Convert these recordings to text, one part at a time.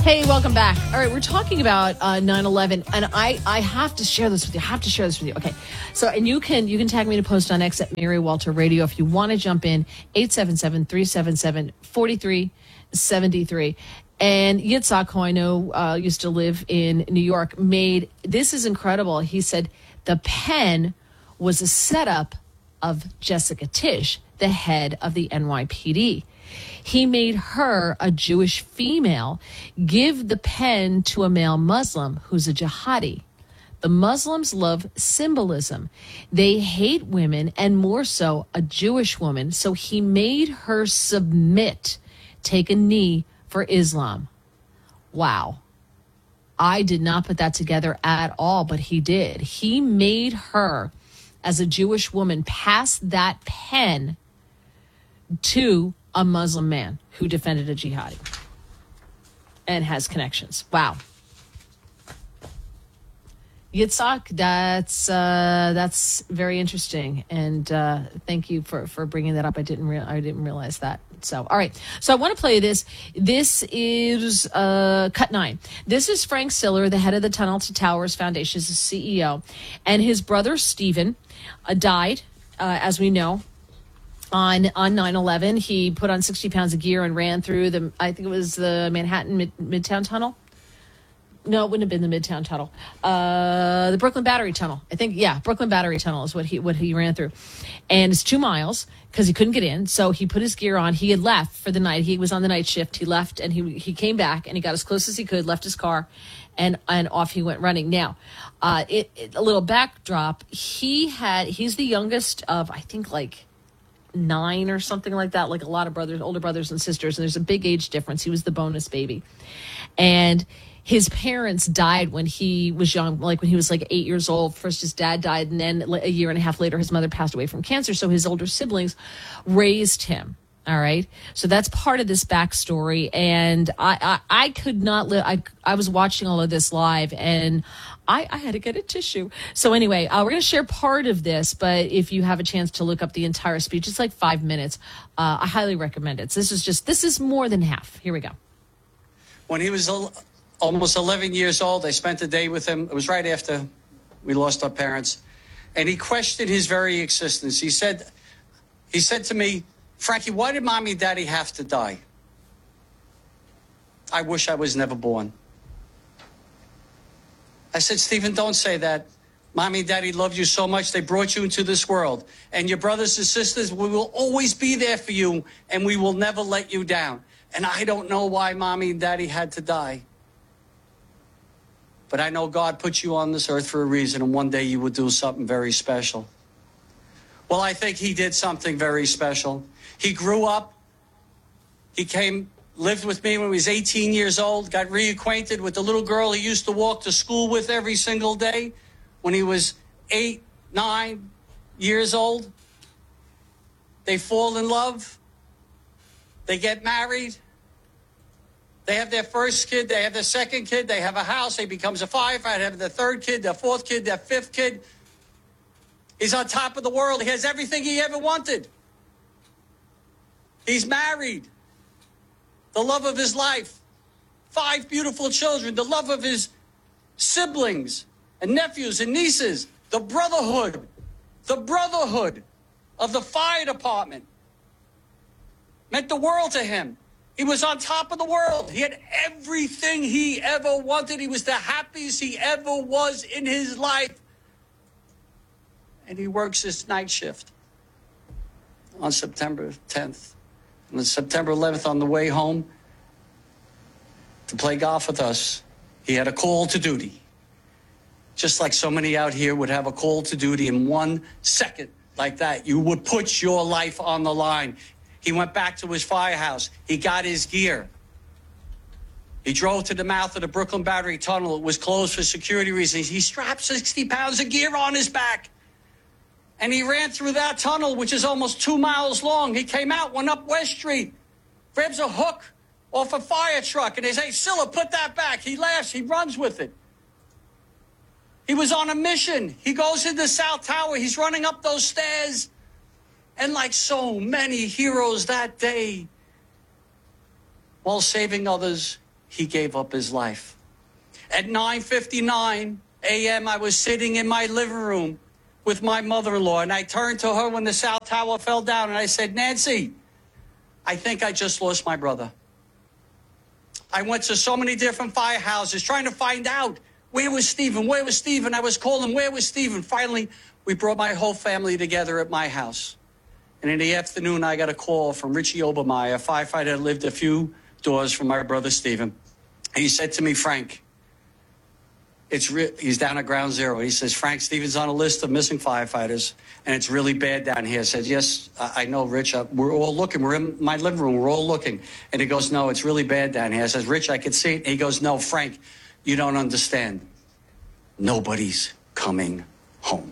Hey, welcome back. All right, we're talking about 9/11, and I have to share this with you. Okay, so and you can tag me to post on X at Mary Walter Radio if you want to jump in. 877-377-4373. And Yitzhak, who I know used to live in New York, this is incredible. He said the pen was a setup of Jessica Tisch, the head of the NYPD. He made her, a Jewish female, give the pen to a male Muslim who's a jihadi. The Muslims love symbolism. They hate women, and more so a Jewish woman. So he made her submit, take a knee for Islam. Wow. I did not put that together at all, but he did. He made her, as a Jewish woman, pass that pen to a Muslim man who defended a jihadi and has connections. Wow. Yitzhak, that's very interesting, and thank you for bringing that up. I didn't realize that. So, all right. So I want to play this. This is cut 9. This is Frank Siller, the head of the Tunnel to Towers Foundation, is the CEO, and his brother Stephen died, as we know. On 9/11, he put on 60 pounds of gear and ran through I think it was the Manhattan Midtown Tunnel. No, it wouldn't have been the Midtown Tunnel. The Brooklyn Battery Tunnel. I think, yeah, Brooklyn Battery Tunnel is what he ran through. And it's 2 miles because he couldn't get in. So he put his gear on. He had left for the night. He was on the night shift. He left and he came back and he got as close as he could, left his car, and off he went running. Now, a little backdrop. He's the youngest of, I think, like 9 or something like that, like a lot of older brothers and sisters, and there's a big age difference. He was the bonus baby, and his parents died when he was young, like when he was like 8 years old. First his dad died, and then a year and a half later his mother passed away from cancer. So his older siblings raised him. All right, so that's part of this backstory, and I could not live. I was watching all of this live, and I had to get a tissue. So anyway, we're going to share part of this, but if you have a chance to look up the entire speech, it's like 5 minutes. I highly recommend it. So this is more than half. Here we go. When he was almost 11 years old, I spent a day with him. It was right after we lost our parents, and he questioned his very existence. He said to me, "Frankie, why did Mommy and Daddy have to die? I wish I was never born." I said, "Stephen, don't say that. Mommy and Daddy loved you so much, they brought you into this world. And your brothers and sisters, we will always be there for you, and we will never let you down. And I don't know why Mommy and Daddy had to die. But I know God put you on this earth for a reason, and one day you will do something very special." Well, I think he did something very special. He grew up. He lived with me when he was 18 years old, got reacquainted with the little girl he used to walk to school with every single day when he was 8, 9 years old. They fall in love. They get married. They have their first kid. They have their second kid. They have a house. He becomes a firefighter. They have their third kid, their fourth kid, their fifth kid. He's on top of the world. He has everything he ever wanted. He's married. The love of his life. 5 beautiful children. The love of his siblings and nephews and nieces. The brotherhood of the fire department meant the world to him. He was on top of the world. He had everything he ever wanted. He was the happiest he ever was in his life. And he works his night shift on September 10th. On September 11th, on the way home to play golf with us, he had a call to duty. Just like so many out here would have a call to duty in 1 second like that. You would put your life on the line. He went back to his firehouse. He got his gear. He drove to the mouth of the Brooklyn Battery Tunnel. It was closed for security reasons. He strapped 60 pounds of gear on his back. And he ran through that tunnel, which is almost 2 miles long. He came out, went up West Street, grabs a hook off a fire truck, and they say, "Silla, put that back." He laughs. He runs with it. He was on a mission. He goes into South Tower. He's running up those stairs. And like so many heroes that day, while saving others, he gave up his life. At 9:59 a.m., I was sitting in my living room with my mother-in-law, and I turned to her when the South Tower fell down, and I said, Nancy, I think I just lost my brother. I went to so many different firehouses trying to find out, where was Stephen? Where was Stephen? I was calling, where was Stephen? Finally, we brought my whole family together at my house. And in the afternoon, I got a call from Richie Obermeyer, a firefighter that lived a few doors from my brother Stephen. And he said to me, Frank, he's down at ground zero. He says, Frank, Stephen's on a list of missing firefighters, and it's really bad down here. I said, yes, I know, Rich. We're all looking. We're in my living room. We're all looking. And he goes, no, it's really bad down here. I says, Rich, I could see it. And he goes, no, Frank, you don't understand. Nobody's coming home.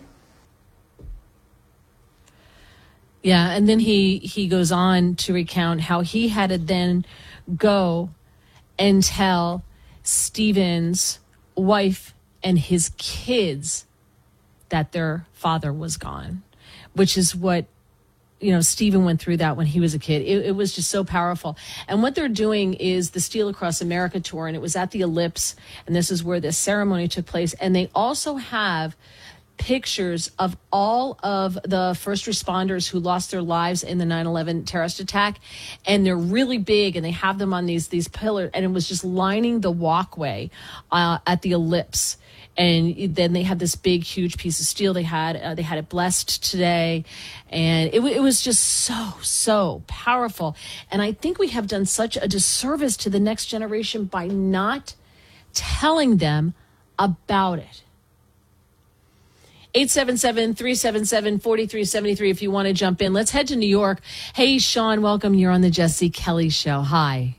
Yeah, and then he goes on to recount how he had to then go and tell Stephen's wife and his kids that their father was gone, which is what, Stephen went through that when he was a kid. It was just so powerful. And what they're doing is the Steel Across America tour, and it was at the Ellipse, and this is where this ceremony took place. And they also have pictures of all of the first responders who lost their lives in the 9/11 terrorist attack, and they're really big, and they have them on these pillars, and it was just lining the walkway at the Ellipse. And then they had this big, huge piece of steel. They had it blessed today, and it was just so powerful. And I think we have done such a disservice to the next generation by not telling them about it. 877-377-4373 if you want to jump in. Let's head to New York. Hey, Sean, welcome. You're on the Jesse Kelly Show. Hi.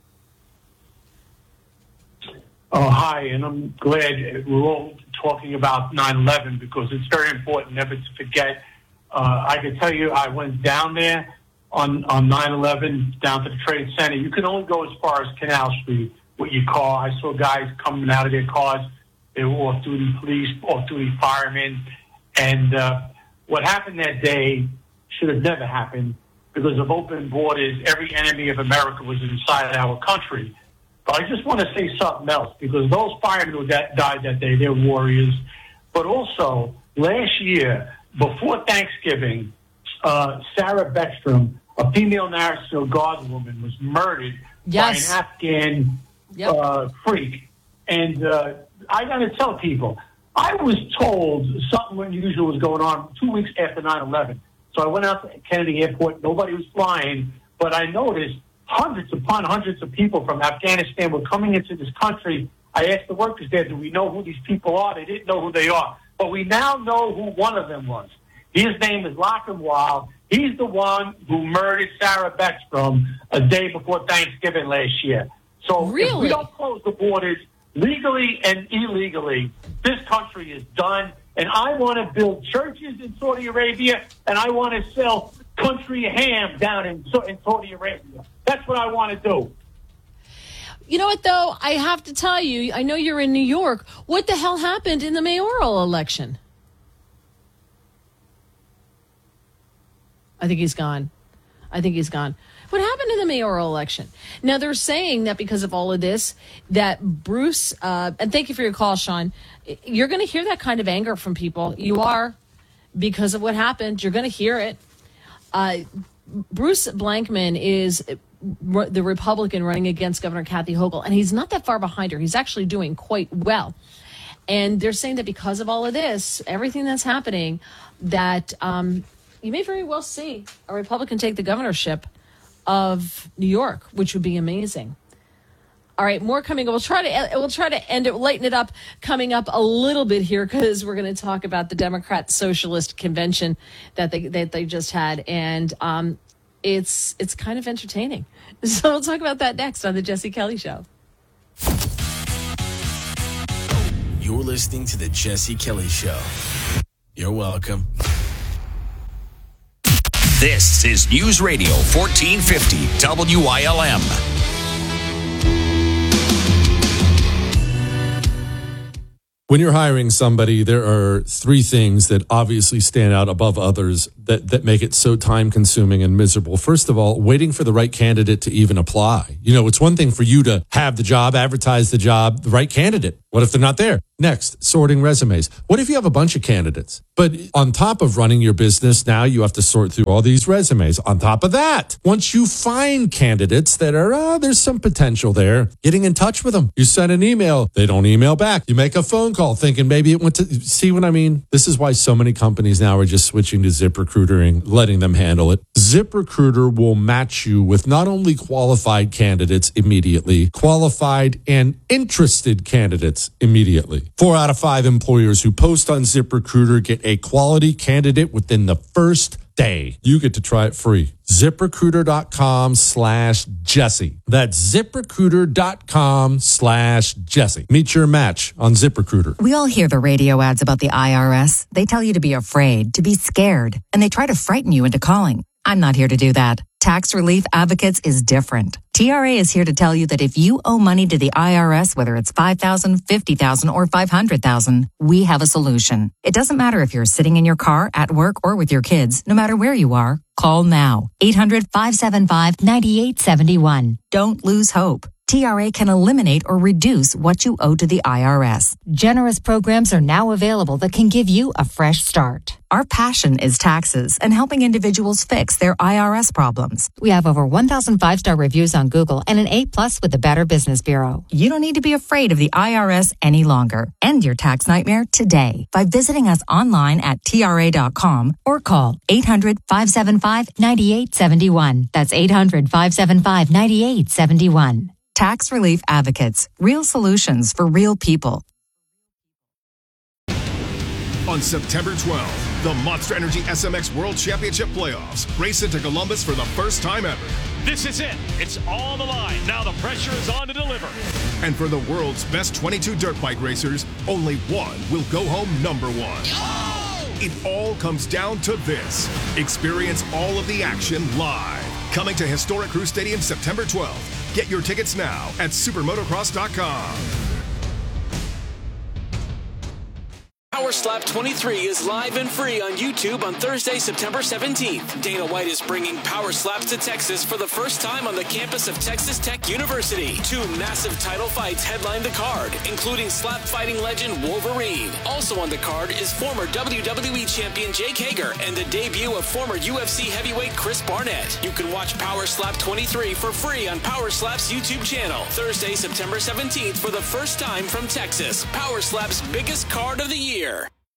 Oh, hi, and I'm glad we're all talking about 9/11 because it's very important never to forget. I can tell you I went down there on 9/11, down to the Trade Center. You can only go as far as Canal Street with your car. I saw guys coming out of their cars. They were off-duty police, off-duty firemen. And what happened that day should have never happened because of open borders. Every enemy of America was inside our country. But I just want to say something else because those firemen who died that day, they're warriors. But also, last year, before Thanksgiving, Sarah Beckstrom, a female National Guard woman, was murdered by an Afghan freak. And I got to tell people, I was told something unusual was going on 2 weeks after 9/11. So I went out to Kennedy Airport. Nobody was flying, but I noticed hundreds upon hundreds of people from Afghanistan were coming into this country. I asked the workers there, do we know who these people are? They didn't know who they are. But we now know who one of them was. His name is Lockenwald. He's the one who murdered Sarah Beckstrom a day before Thanksgiving last year. So if we don't close the borders legally and illegally, this country is done. And I want to build churches in Saudi Arabia, and I want to sell country ham down in Saudi Arabia. That's what I want to do. You know what, though? I have to tell you, I know you're in New York. What the hell happened in the mayoral election? I think he's gone. What happened in the mayoral election? Now, they're saying that because of all of this, that Bruce, and thank you for your call, Sean, you're going to hear that kind of anger from people. You are, because of what happened. You're going to hear it. Bruce Blankman is the Republican running against Governor Kathy Hochul, and he's not that far behind her. He's actually doing quite well. And they're saying that because of all of this, everything that's happening, that you may very well see a Republican take the governorship of New York, which would be amazing. All right, more coming. We'll try to end it, lighten it up coming up a little bit here because we're going to talk about the Democrat Socialist Convention that they just had, and it's kind of entertaining. So we'll talk about that next on the Jesse Kelly Show. You're listening to the Jesse Kelly Show. You're welcome. This is News Radio 1450 WILM. When you're hiring somebody, there are three things that obviously stand out above others that make it so time-consuming and miserable. First of all, waiting for the right candidate to even apply. You know, it's one thing for you to have the job, advertise the job, the right candidate. What if they're not there? Next, sorting resumes. What if you have a bunch of candidates? But on top of running your business, now you have to sort through all these resumes. On top of that, once you find candidates that are, there's some potential there, getting in touch with them. You send an email, they don't email back. You make a phone call thinking maybe it went to, see what I mean? This is why so many companies now are just switching to ZipRecruiter and letting them handle it. ZipRecruiter will match you with not only qualified candidates immediately, qualified and interested candidates immediately. 4 out of 5 employers who post on ZipRecruiter get a quality candidate within the first day. You get to try it free. ZipRecruiter.com/Jesse. That's ZipRecruiter.com/Jesse. Meet your match on ZipRecruiter. We all hear the radio ads about the IRS. They tell you to be afraid, to be scared, and they try to frighten you into calling. I'm not here to do that. Tax Relief Advocates is different. TRA is here to tell you that if you owe money to the IRS, whether it's $5,000, $50,000, or $500,000, we have a solution. It doesn't matter if you're sitting in your car, at work, or with your kids. No matter where you are, call now. 800-575-9871. Don't lose hope. TRA can eliminate or reduce what you owe to the IRS. Generous programs are now available that can give you a fresh start. Our passion is taxes and helping individuals fix their IRS problems. We have over 1,000 5-star reviews on Google and an A+ with the Better Business Bureau. You don't need to be afraid of the IRS any longer. End your tax nightmare today by visiting us online at TRA.com or call 800-575-9871. That's 800-575-9871. Tax Relief Advocates. Real solutions for real people. On September 12th, the Monster Energy SMX World Championship Playoffs race into Columbus for the first time ever. This is it. It's all on the line. Now the pressure is on to deliver. And for the world's best 22 dirt bike racers, only one will go home number one. Oh! It all comes down to this. Experience all of the action live. Coming to historic Crew Stadium September 12th. Get your tickets now at supermotocross.com. Power Slap 23 is live and free on YouTube on Thursday, September 17th. Dana White is bringing Power Slaps to Texas for the first time on the campus of Texas Tech University. 2 massive title fights headline the card, including slap fighting legend Wolverine. Also on the card is former WWE champion Jake Hager and the debut of former UFC heavyweight Chris Barnett. You can watch Power Slap 23 for free on Power Slap's YouTube channel. Thursday, September 17th for the first time from Texas. Power Slap's biggest card of the year.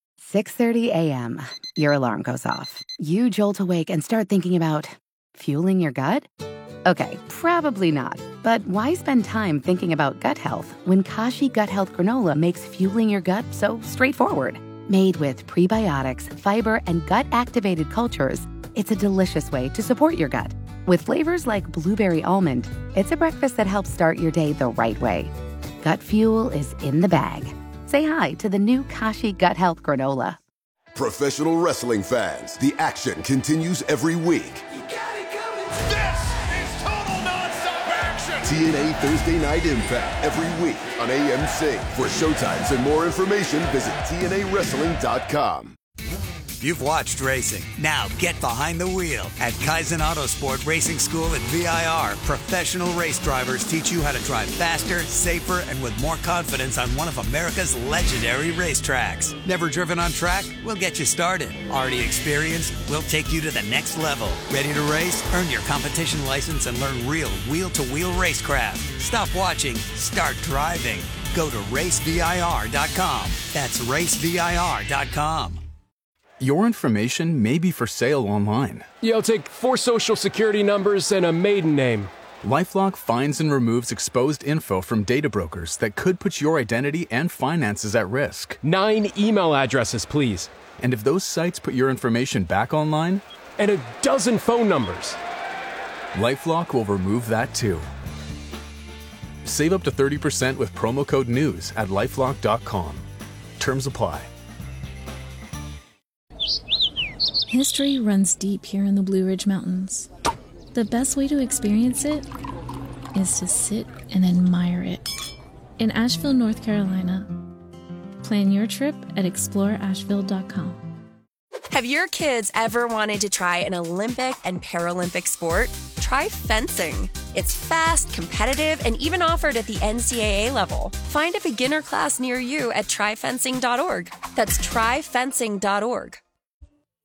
6:30 a.m. Your alarm goes off. You jolt awake and start thinking about fueling your gut? Okay, probably not. But why spend time thinking about gut health when Kashi Gut Health Granola makes fueling your gut so straightforward? Made with prebiotics, fiber, and gut-activated cultures, it's a delicious way to support your gut. With flavors like blueberry almond, it's a breakfast that helps start your day the right way. Gut fuel is in the bag. Say hi to the new Kashi Gut Health Granola. Professional wrestling fans, the action continues every week. You got it coming. This is total nonstop action. TNA Thursday Night Impact every week on AMC. For showtimes and more information, visit TNAWrestling.com. You've watched racing. Now get behind the wheel. At Kaizen Autosport Racing School at VIR, professional race drivers teach you how to drive faster, safer, and with more confidence on one of America's legendary racetracks. Never driven on track? We'll get you started. Already experienced? We'll take you to the next level. Ready to race? Earn your competition license and learn real wheel-to-wheel racecraft. Stop watching. Start driving. Go to racevir.com. That's racevir.com. Your information may be for sale online. Yeah, I'll take 4 social security numbers and a maiden name. LifeLock finds and removes exposed info from data brokers that could put your identity and finances at risk. 9 email addresses, please. And if those sites put your information back online? And a dozen phone numbers. LifeLock will remove that too. Save up to 30% with promo code NEWS at LifeLock.com. Terms apply. History runs deep here in the Blue Ridge Mountains. The best way to experience it is to sit and admire it. In Asheville, North Carolina, Plan your trip at exploreasheville.com. Have your kids ever wanted to try an Olympic and Paralympic sport? Try fencing. It's fast, competitive, and even offered at the NCAA level. Find a beginner class near you at tryfencing.org. That's tryfencing.org.